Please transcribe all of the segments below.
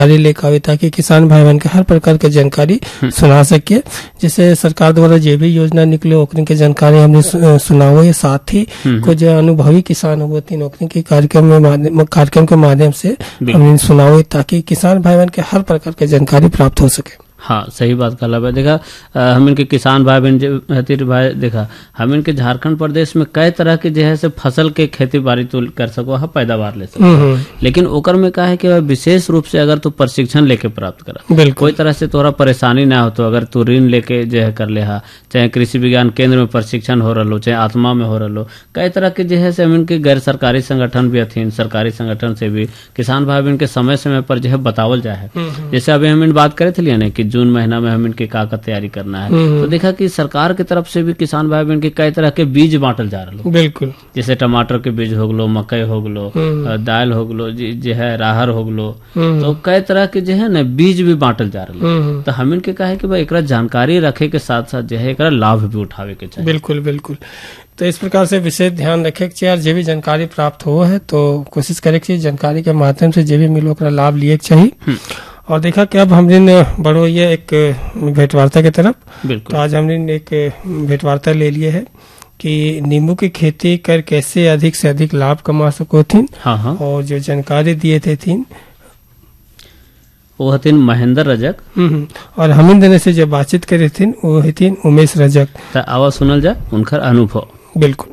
लेकर आवे ताकि किसान भाई बहन के हर प्रकार के जानकारी सुना सके। जैसे सरकार द्वारा जो भी योजना निकले ओकरी के जानकारी हमने सुनाओ। ये साथ ही को जो अनुभवी किसान होती नौकरी के कार्यक्रम के माध्यम से हमने सुनाओ ताकि किसान भाई बहन के हर प्रकार के जानकारी प्राप्त हो सके। हाँ, सही बात कहला भाई। देखा हम इनके किसान भाई बहन हतीर भाई देखा हम इनके झारखंड प्रदेश में कई तरह के जो है से फसल के खेती बाड़ी तो कर सको है, पैदावार ले सको, लेकिन ओकर में का है कि विशेष रूप से अगर तू प्रशिक्षण लेके प्राप्त करा, कोई तरह से तोरा परेशानी ना हो तो अगर तू ऋण लेके जो है कर ले हा, चाहे कृषि विज्ञान केंद्र में प्रशिक्षण हो रहा, चाहे आत्मा में हो रहा, कई तरह के जो है से हम इनके गैर सरकारी संगठन भी अथीन, सरकारी संगठन से भी किसान भाई बहन के समय समय पर जो है बतावल जाए। जैसे अभी हम इन बात करे थे ना कि जून महीना में हम इनके का तैयारी करना है, तो देखा कि सरकार की तरफ से भी किसान भाई बहन के कई तरह के बीज बांटल जा रहा। बिल्कुल, जैसे टमाटर के बीज हो गलो, मकई हो गलो, दाल हो गलो, जो है राहर हो गलो, तो कई तरह के जो है ना बीज भी बांटल जा रहा। तो हम इनके कहे कि भाई एक जानकारी रखे के साथ साथ जो है एक लाभ भी उठावे के चाहिए। बिल्कुल बिल्कुल। तो इस प्रकार से विशेष ध्यान रखे के चाहिए। जो भी जानकारी प्राप्त हो है तो कोशिश करे कि जानकारी के माध्यम से जो भी मिलो लाभ लिए चाहिए। और देखा कि अब हमने बढ़ो ये एक भेंटवार्ता की तरफ, तो आज हमने एक भेंटवार्ता ले लिए है कि नींबू की खेती कर कैसे अधिक से अधिक लाभ कमा सको थी। हाँ। और जो जानकारी दिए थे थीन वो हतीन महेंद्र रजक, और हम देने से जब बातचीत करे थे वो हतीन उमेश रजक। तो आवाज सुनल जा उनका अनुभव। बिल्कुल।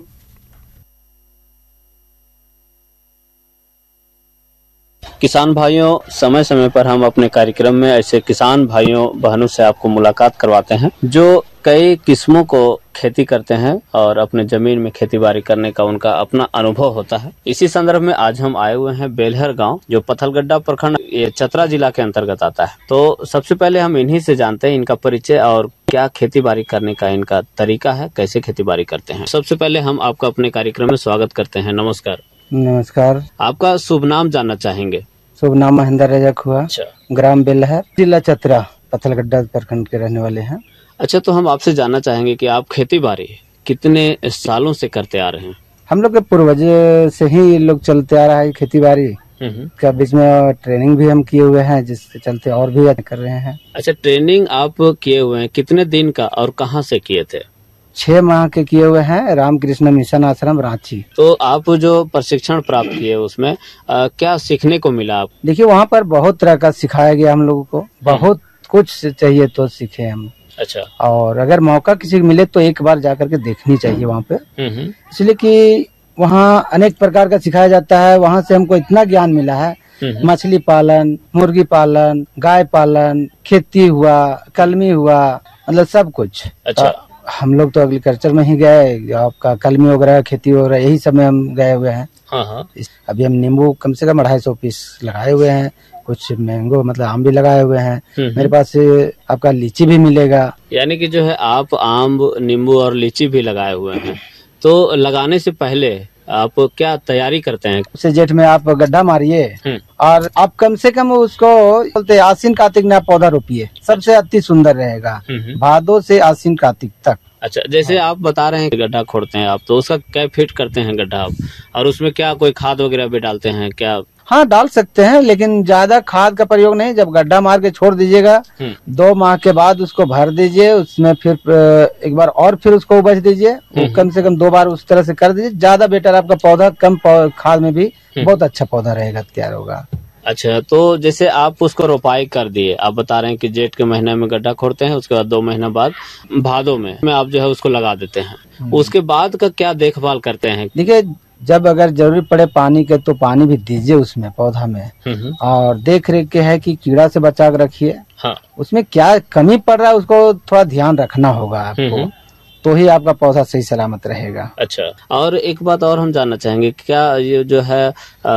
किसान भाइयों, समय समय पर हम अपने कार्यक्रम में ऐसे किसान भाइयों बहनों से आपको मुलाकात करवाते हैं जो कई किस्मों को खेती करते हैं और अपने जमीन में खेती बाड़ी करने का उनका अपना अनुभव होता है। इसी संदर्भ में आज हम आए हुए हैं बेलहर गांव, जो पथलगड्डा प्रखंड चतरा जिला के अंतर्गत आता है। तो सबसे पहले हम इन्हीं से जानते हैं इनका परिचय और क्या खेती बाड़ी करने का इनका तरीका है, कैसे खेती बाड़ी करते हैं। सबसे पहले हम आपका अपने कार्यक्रम में स्वागत करते हैं। नमस्कार। नमस्कार। आपका शुभ नाम जानना चाहेंगे? शुभ नाम महेंद्र रजक हुआ। ग्राम बेलहर, जिला चतरा, पथलगड्डा प्रखंड के रहने वाले हैं। अच्छा, तो हम आपसे जानना चाहेंगे कि आप खेती बाड़ी कितने सालों से करते आ रहे हैं? हम लोग के पूर्वज से ही लोग चलते आ रहा है खेती बाड़ी का। बीच में ट्रेनिंग भी हम किए हुए हैं जिसके चलते और भी कर रहे हैं। अच्छा, ट्रेनिंग आप किए हुए हैं, कितने दिन का और कहाँ से किए थे? 6 माह के किए हुए हैं, रामकृष्ण मिशन आश्रम रांची। तो आप जो प्रशिक्षण प्राप्त किए उसमें क्या सीखने को मिला? आप देखिए वहाँ पर बहुत तरह का सिखाया गया हम लोगों को, बहुत कुछ चाहिए तो सीखे हम। अच्छा। और अगर मौका किसी को मिले तो एक बार जाकर के देखनी चाहिए वहाँ पे, इसलिए कि वहाँ अनेक प्रकार का सिखाया जाता है। वहाँ से हमको इतना ज्ञान मिला है, मछली पालन, मुर्गी पालन, गाय पालन, खेती हुआ, कलमी हुआ, मतलब सब कुछ। अच्छा। हम लोग तो एग्रीकल्चर में ही गए, आपका कलमी वगैरह खेती वगैरह यही सब में हम गए हुए हैं। हाँ। अभी हम नींबू कम से कम 250 पीस लगाए हुए हैं, कुछ मैंगो मतलब आम भी लगाए हुए हैं। मेरे पास आपका लीची भी मिलेगा। यानी कि जो है आप आम, नींबू और लीची भी लगाए हुए हैं। तो लगाने से पहले आप क्या तैयारी करते हैं? उसे जेठ में आप गड्ढा मारिए और आप कम से कम उसको बोलते आसीन कार्तिक में आप पौधा रोपिए, सबसे अति सुंदर रहेगा। भादो से आसीन कार्तिक तक। अच्छा, जैसे आप बता रहे हैं गड्ढा खोदते हैं आप, तो उसका क्या फिट करते हैं गड्ढा आप, और उसमें क्या कोई खाद वगैरह भी डालते हैं क्या? हाँ डाल सकते हैं, लेकिन ज्यादा खाद का प्रयोग नहीं। जब गड्ढा मार के छोड़ दीजिएगा 2 माह के बाद उसको भर दीजिए, उसमें फिर एक बार और फिर उसको उपज दीजिए। कम से कम 2 बार उस तरह से कर दीजिए, ज्यादा बेटर आपका पौधा कम खाद में भी बहुत अच्छा पौधा रहेगा, तैयार होगा। अच्छा, तो जैसे आप उसको रोपाई कर दिए, आप बता रहे हैं कि जेठ के महीने में गड्ढा खोदते हैं, उसके बाद 2 महीना बाद भादों में आप जो है उसको लगा देते हैं। उसके बाद का क्या देखभाल करते हैं? देखिए जब अगर जरूरी पड़े पानी के तो पानी भी दीजिए उसमें पौधा में, और देख रेख के है कि कीड़ा से बचा कर रखिए। हाँ। उसमें क्या कमी पड़ रहा है उसको थोड़ा ध्यान रखना होगा आपको, तो ही आपका पौधा सही सलामत रहेगा। अच्छा, और एक बात और हम जानना चाहेंगे, क्या ये जो है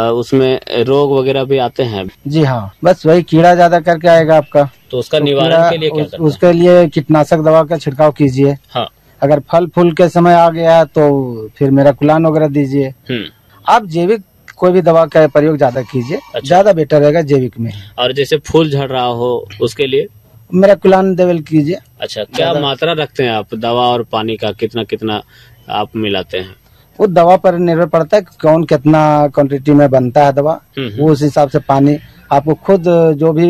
उसमें रोग वगैरह भी आते हैं? जी हाँ, बस वही कीड़ा ज्यादा करके आएगा आपका। तो उसका निवारण के लिए क्या करते हैं? उसके लिए कीटनाशक दवा का छिड़काव कीजिए। हाँ। अगर फल फूल के समय आ गया तो फिर मेरा कुलान वगैरह दीजिए। आप जैविक कोई भी दवा का प्रयोग ज्यादा कीजिए। अच्छा। ज्यादा बेटर रहेगा जैविक में। और जैसे फूल झड़ रहा हो उसके लिए मेरा कुलान देवल कीजिए। अच्छा, क्या मात्रा रखते हैं आप दवा और पानी का, कितना कितना आप मिलाते हैं? वो दवा पर निर्भर पड़ता है, कौन कितना क्वांटिटी में बनता है दवा, वो उस हिसाब से पानी आपको खुद जो भी